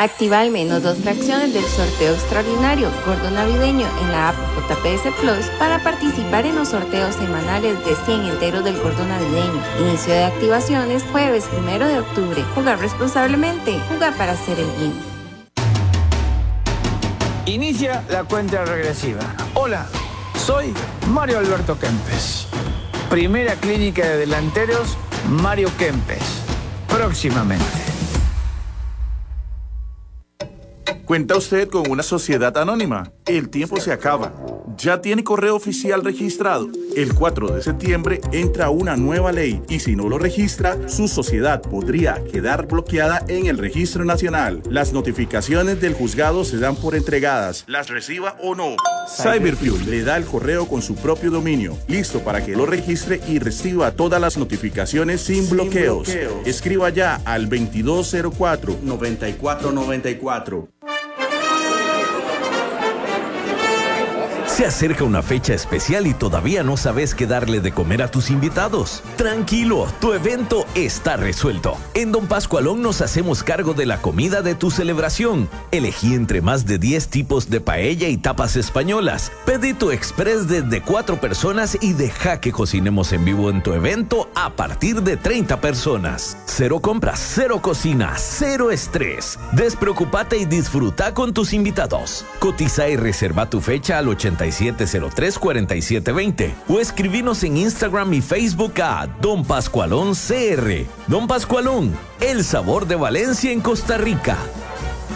Activa al menos 2 fracciones del sorteo extraordinario Gordo Navideño en la app JPS Plus para participar en los sorteos semanales de 100 enteros del Gordo Navideño. Inicio de activaciones jueves 1 de octubre. Jugar responsablemente. Jugar para hacer el bien. Inicia la cuenta regresiva. Hola, soy Mario Alberto Kempes. Primera clínica de delanteros, Mario Kempes. Próximamente. ¿Cuenta usted con una sociedad anónima? El tiempo se acaba. ¿Ya tiene correo oficial registrado? El 4 de septiembre entra una nueva ley y si no lo registra, su sociedad podría quedar bloqueada en el Registro Nacional. Las notificaciones del juzgado se dan por entregadas, las reciba o no. Cyberfuel le da el correo con su propio dominio, listo para que lo registre y reciba todas las notificaciones sin bloqueos. Escriba ya al 2204-9494. Se acerca una fecha especial y todavía no sabes qué darle de comer a tus invitados. Tranquilo, tu evento está resuelto. En Don Pascualón nos hacemos cargo de la comida de tu celebración. Elegí entre más de 10 tipos de paella y tapas españolas. Pedí tu express desde 4 personas y deja que cocinemos en vivo en tu evento a partir de 30 personas. 0 compras, 0 cocina, 0 estrés. Despreocúpate y disfruta con tus invitados. Cotiza y reserva tu fecha al 8703-4720 o escribinos en Instagram y Facebook a Don Pascualón CR. Don Pascualón, el sabor de Valencia en Costa Rica.